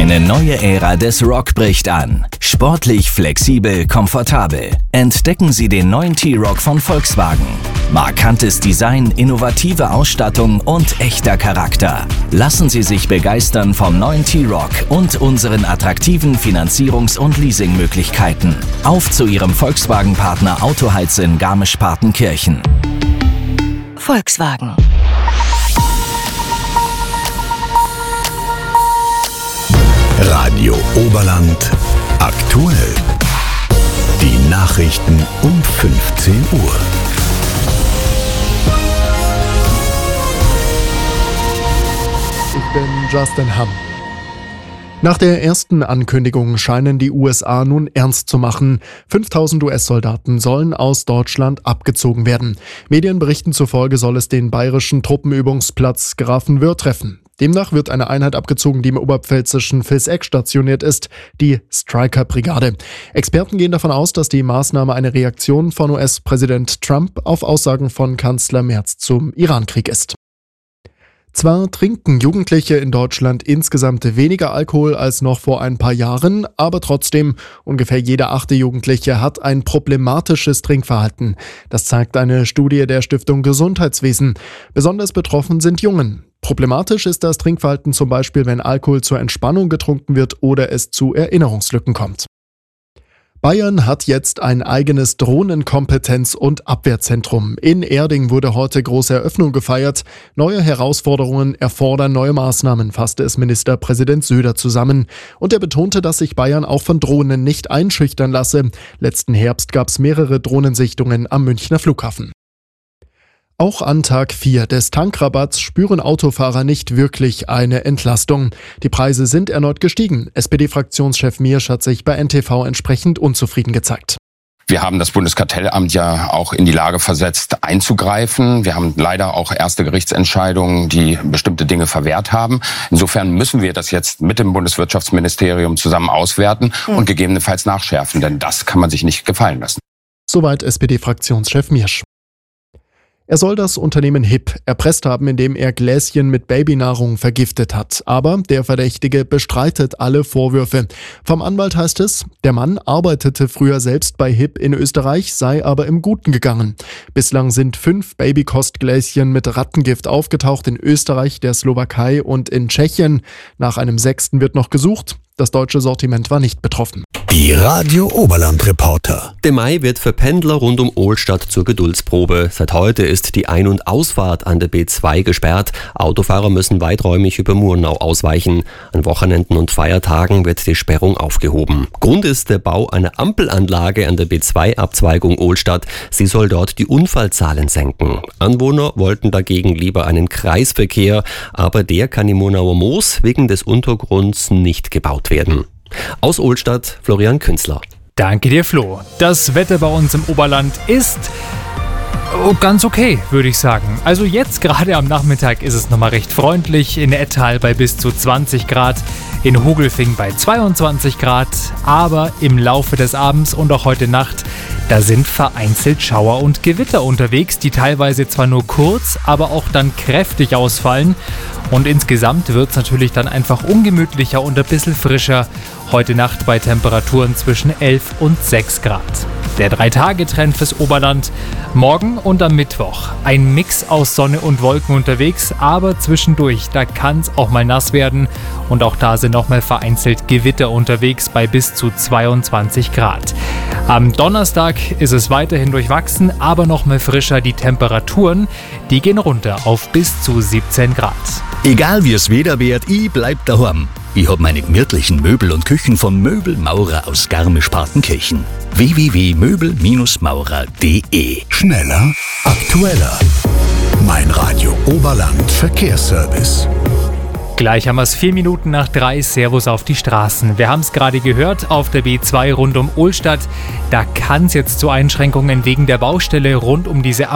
Eine neue Ära des Rock bricht an. Sportlich, flexibel, komfortabel. Entdecken Sie den neuen T-Roc von Volkswagen. Markantes Design, innovative Ausstattung und echter Charakter. Lassen Sie sich begeistern vom neuen T-Roc und unseren attraktiven Finanzierungs- und Leasingmöglichkeiten. Auf zu Ihrem Volkswagen-Partner Autoheiz in Garmisch-Partenkirchen. Volkswagen. Radio Oberland aktuell. Die Nachrichten um 15 Uhr. Ich bin Justin Hamm. Nach der ersten Ankündigung scheinen die USA nun ernst zu machen. 5000 US-Soldaten sollen aus Deutschland abgezogen werden. Medienberichten zufolge soll es den bayerischen Truppenübungsplatz Grafenwöhr treffen. Demnach wird eine Einheit abgezogen, die im oberpfälzischen Vilseck stationiert ist, die Stryker-Brigade. Experten gehen davon aus, dass die Maßnahme eine Reaktion von US-Präsident Trump auf Aussagen von Kanzler Merz zum Irankrieg ist. Zwar trinken Jugendliche in Deutschland insgesamt weniger Alkohol als noch vor ein paar Jahren, aber trotzdem, ungefähr jeder 8. Jugendliche hat ein problematisches Trinkverhalten. Das zeigt eine Studie der Stiftung Gesundheitswesen. Besonders betroffen sind Jungen. Problematisch ist das Trinkverhalten zum Beispiel, wenn Alkohol zur Entspannung getrunken wird oder es zu Erinnerungslücken kommt. Bayern hat jetzt ein eigenes Drohnenkompetenz- und Abwehrzentrum. In Erding wurde heute große Eröffnung gefeiert. Neue Herausforderungen erfordern neue Maßnahmen, fasste es Ministerpräsident Söder zusammen. Und er betonte, dass sich Bayern auch von Drohnen nicht einschüchtern lasse. Letzten Herbst gab es mehrere Drohnensichtungen am Münchner Flughafen. Auch an Tag 4 des Tankrabatts spüren Autofahrer nicht wirklich eine Entlastung. Die Preise sind erneut gestiegen. SPD-Fraktionschef Miersch hat sich bei NTV entsprechend unzufrieden gezeigt. Wir haben das Bundeskartellamt ja auch in die Lage versetzt, einzugreifen. Wir haben leider auch erste Gerichtsentscheidungen, die bestimmte Dinge verwehrt haben. Insofern müssen wir das jetzt mit dem Bundeswirtschaftsministerium zusammen auswerten und gegebenenfalls nachschärfen, denn das kann man sich nicht gefallen lassen. Soweit SPD-Fraktionschef Miersch. Er soll das Unternehmen HIP erpresst haben, indem er Gläschen mit Babynahrung vergiftet hat. Aber der Verdächtige bestreitet alle Vorwürfe. Vom Anwalt heißt es, der Mann arbeitete früher selbst bei HIP in Österreich, sei aber im Guten gegangen. Bislang sind 5 Babykostgläschen mit Rattengift aufgetaucht in Österreich, der Slowakei und in Tschechien. Nach einem 6. wird noch gesucht. Das deutsche Sortiment war nicht betroffen. Die Radio Oberland Reporter. Der Mai wird für Pendler rund um Ohlstadt zur Geduldsprobe. Seit heute ist die Ein- und Ausfahrt an der B2 gesperrt. Autofahrer müssen weiträumig über Murnau ausweichen. An Wochenenden und Feiertagen wird die Sperrung aufgehoben. Grund ist der Bau einer Ampelanlage an der B2-Abzweigung Ohlstadt. Sie soll dort die Unfallzahlen senken. Anwohner wollten dagegen lieber einen Kreisverkehr, aber der kann im Murnauer Moos wegen des Untergrunds nicht gebaut werden. Aus Ohlstadt, Florian Künzler. Danke dir, Flo. Das Wetter bei uns im Oberland ist ganz okay, würde ich sagen. Also jetzt gerade am Nachmittag ist es nochmal recht freundlich. In Ettal bei bis zu 20 Grad, in Hogelfing bei 22 Grad. Aber im Laufe des Abends und auch heute Nacht, da sind vereinzelt Schauer und Gewitter unterwegs, die teilweise zwar nur kurz, aber auch dann kräftig ausfallen. Und insgesamt wird es natürlich dann einfach ungemütlicher und ein bisschen frischer. Heute Nacht bei Temperaturen zwischen 11 und 6 Grad. Der 3-Tage-Trend fürs Oberland. Morgen und am Mittwoch. Ein Mix aus Sonne und Wolken unterwegs, aber zwischendurch, da kann es auch mal nass werden. Und auch da sind nochmal vereinzelt Gewitter unterwegs bei bis zu 22 Grad. Am Donnerstag ist es weiterhin durchwachsen, aber nochmal frischer. Die Temperaturen, die gehen runter auf bis zu 17 Grad. Egal wie es Wetter wird, ich bleib daheim. Ich hab meine gemütlichen Möbel und Küchen von Möbelmaurer aus Garmisch-Partenkirchen. www.möbelmaurer.de. Schneller, aktueller. Mein Radio Oberland Verkehrsservice. Gleich haben wir es 4 Minuten nach 3. Servus auf die Straßen. Wir haben es gerade gehört, auf der B2 rund um Ohlstadt. Da kann es jetzt zu Einschränkungen wegen der Baustelle rund um diese